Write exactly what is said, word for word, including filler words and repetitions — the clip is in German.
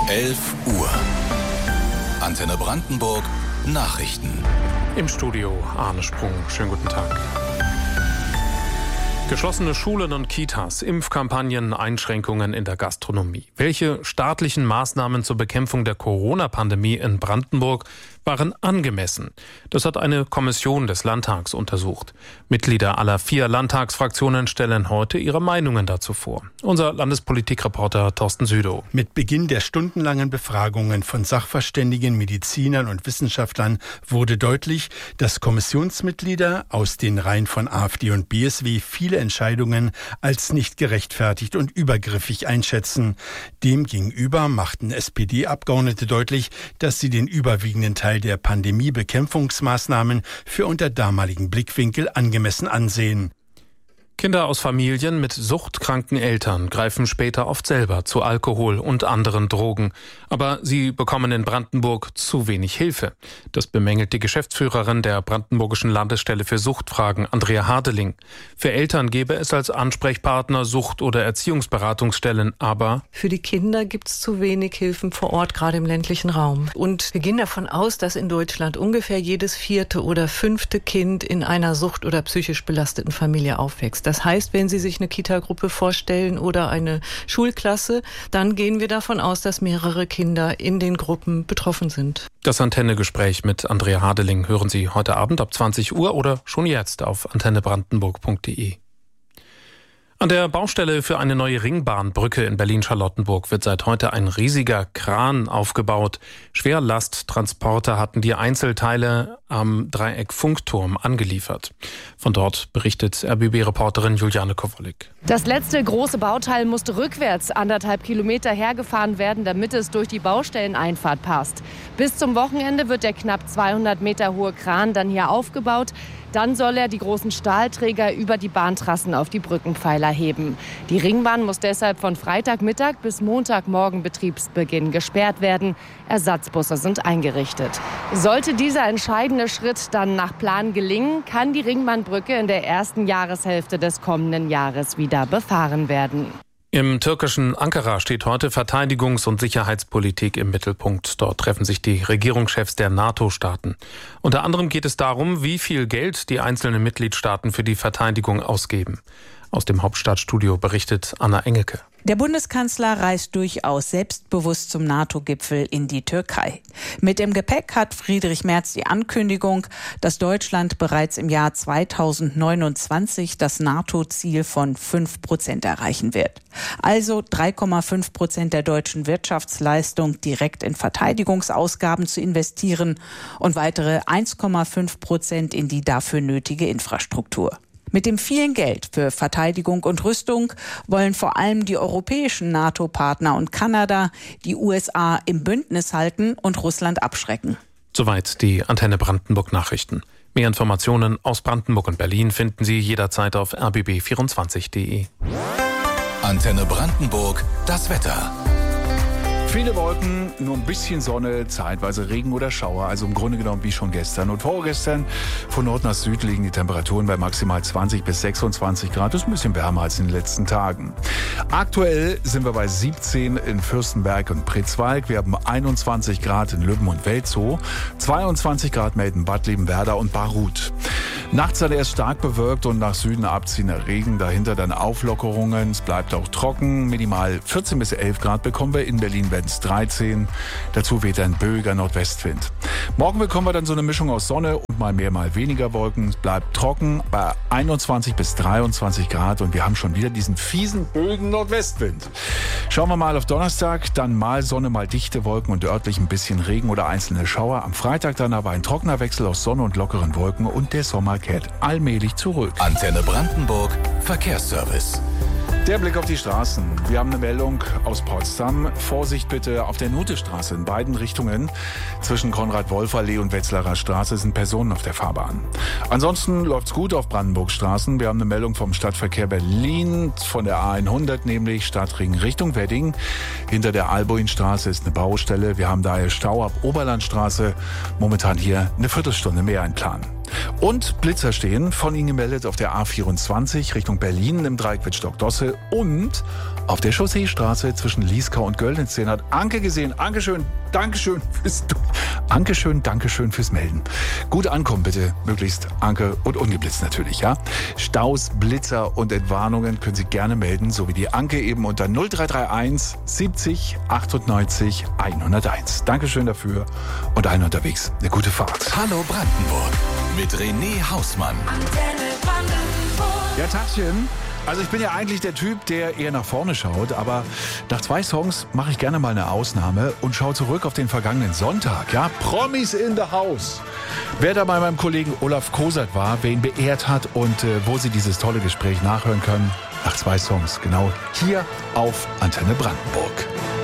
elf Uhr. Antenne Brandenburg Nachrichten. Im Studio Arne Sprung. Schönen guten Tag. Geschlossene Schulen und Kitas, Impfkampagnen, Einschränkungen in der Gastronomie. Welche staatlichen Maßnahmen zur Bekämpfung der Corona-Pandemie in Brandenburg waren angemessen? Das hat eine Kommission des Landtags untersucht. Mitglieder aller vier Landtagsfraktionen stellen heute ihre Meinungen dazu vor. Unser Landespolitikreporter Thorsten Südow. Mit Beginn der stundenlangen Befragungen von Sachverständigen, Medizinern und Wissenschaftlern wurde deutlich, dass Kommissionsmitglieder aus den Reihen von AfD und B S W viele Entscheidungen als nicht gerechtfertigt und übergriffig einschätzen. Demgegenüber machten S P D-Abgeordnete deutlich, dass sie den überwiegenden Teil der Pandemiebekämpfungsmaßnahmen für unter damaligen Blickwinkel angemessen ansehen. Kinder aus Familien mit suchtkranken Eltern greifen später oft selber zu Alkohol und anderen Drogen. Aber sie bekommen in Brandenburg zu wenig Hilfe. Das bemängelt die Geschäftsführerin der Brandenburgischen Landesstelle für Suchtfragen, Andrea Hadeling. Für Eltern gäbe es als Ansprechpartner Sucht- oder Erziehungsberatungsstellen, aber für die Kinder gibt es zu wenig Hilfen vor Ort, gerade im ländlichen Raum. Und wir gehen davon aus, dass in Deutschland ungefähr jedes vierte oder fünfte Kind in einer sucht- oder psychisch belasteten Familie aufwächst. Das heißt, wenn Sie sich eine Kita-Gruppe vorstellen oder eine Schulklasse, dann gehen wir davon aus, dass mehrere Kinder in den Gruppen betroffen sind. Das Antenne-Gespräch mit Andrea Hadeling hören Sie heute Abend ab zwanzig Uhr oder schon jetzt auf antenne brandenburg punkt de. An der Baustelle für eine neue Ringbahnbrücke in Berlin-Charlottenburg wird seit heute ein riesiger Kran aufgebaut. Schwerlasttransporter hatten die Einzelteile am Dreieck-Funkturm angeliefert. Von dort berichtet R B B-Reporterin Juliane Kowalik. Das letzte große Bauteil musste rückwärts anderthalb Kilometer hergefahren werden, damit es durch die Baustelleneinfahrt passt. Bis zum Wochenende wird der knapp zweihundert Meter hohe Kran dann hier aufgebaut. Dann soll er die großen Stahlträger über die Bahntrassen auf die Brückenpfeiler heben. Die Ringbahn muss deshalb von Freitagmittag bis Montagmorgen Betriebsbeginn gesperrt werden. Ersatzbusse sind eingerichtet. Sollte dieser entscheidende Schritt dann nach Plan gelingen, kann die Ringbahnbrücke in der ersten Jahreshälfte des kommenden Jahres wieder befahren werden. Im türkischen Ankara steht heute Verteidigungs- und Sicherheitspolitik im Mittelpunkt. Dort treffen sich die Regierungschefs der NATO-Staaten. Unter anderem geht es darum, wie viel Geld die einzelnen Mitgliedstaaten für die Verteidigung ausgeben. Aus dem Hauptstadtstudio berichtet Anna Engelke. Der Bundeskanzler reist durchaus selbstbewusst zum NATO-Gipfel in die Türkei. Mit im Gepäck hat Friedrich Merz die Ankündigung, dass Deutschland bereits im Jahr zweitausendneunundzwanzig das NATO-Ziel von fünf Prozent erreichen wird. Also drei Komma fünf Prozent der deutschen Wirtschaftsleistung direkt in Verteidigungsausgaben zu investieren und weitere eins Komma fünf Prozent in die dafür nötige Infrastruktur. Mit dem vielen Geld für Verteidigung und Rüstung wollen vor allem die europäischen NATO-Partner und Kanada die U S A im Bündnis halten und Russland abschrecken. Soweit die Antenne Brandenburg Nachrichten. Mehr Informationen aus Brandenburg und Berlin finden Sie jederzeit auf r b b vierundzwanzig punkt de. Antenne Brandenburg, das Wetter. Viele Wolken, nur ein bisschen Sonne, zeitweise Regen oder Schauer, also im Grunde genommen wie schon gestern. Und vorgestern von Nord nach Süd liegen die Temperaturen bei maximal zwanzig bis sechsundzwanzig Grad. Das ist ein bisschen wärmer als in den letzten Tagen. Aktuell sind wir bei siebzehn in Fürstenberg und Pritzwalk. Wir haben einundzwanzig Grad in Lübben und Welzow, zweiundzwanzig Grad melden Bad Liebenwerda und Barut. Nachts dann erst stark bewölkt und nach Süden abziehender Regen. Dahinter dann Auflockerungen. Es bleibt auch trocken. Minimal vierzehn bis elf Grad bekommen wir in Berlin. dreizehn. Dazu weht ein böiger Nordwestwind. Morgen bekommen wir dann so eine Mischung aus Sonne und mal mehr, mal weniger Wolken. Es bleibt trocken bei einundzwanzig bis dreiundzwanzig Grad und wir haben schon wieder diesen fiesen, böigen Nordwestwind. Schauen wir mal auf Donnerstag, dann mal Sonne, mal dichte Wolken und örtlich ein bisschen Regen oder einzelne Schauer. Am Freitag dann aber ein trockener Wechsel aus Sonne und lockeren Wolken und der Sommer kehrt allmählich zurück. Antenne Brandenburg, Verkehrsservice. Der Blick auf die Straßen. Wir haben eine Meldung aus Potsdam. Vorsicht bitte auf der Nutestraße in beiden Richtungen. Zwischen Konrad-Wolf-Allee und Wetzlarer Straße sind Personen auf der Fahrbahn. Ansonsten läuft's gut auf Brandenburg-Straßen. Wir haben eine Meldung vom Stadtverkehr Berlin, von der A hundert, nämlich Stadtring Richtung Wedding. Hinter der Albuinstraße ist eine Baustelle. Wir haben daher Stau ab Oberlandstraße. Momentan hier eine Viertelstunde mehr einplanen. Und Blitzer stehen, von Ihnen gemeldet auf der A vierundzwanzig Richtung Berlin im Dreieck Wittstock-Dosse und auf der Chausseestraße zwischen Lieskau und Göllnitz. Den hat Anke gesehen. Ankeschön, Dankeschön fürs Ankeschön, Dankeschön fürs Melden. Gut ankommen bitte, möglichst Anke und ungeblitzt natürlich, ja. Staus, Blitzer und Entwarnungen können Sie gerne melden, so wie die Anke eben unter null drei drei eins siebzig achtundneunzig hunderteins. Dankeschön dafür und allen unterwegs eine gute Fahrt. Hallo Brandenburg mit René Hausmann. Ja, Tagchen. Also ich bin ja eigentlich der Typ, der eher nach vorne schaut, aber nach zwei Songs mache ich gerne mal eine Ausnahme und schaue zurück auf den vergangenen Sonntag. Ja, Promis in the House. Wer da bei meinem Kollegen Olaf Kosert war, wer ihn beehrt hat und äh, wo Sie dieses tolle Gespräch nachhören können, nach zwei Songs, genau hier auf Antenne Brandenburg.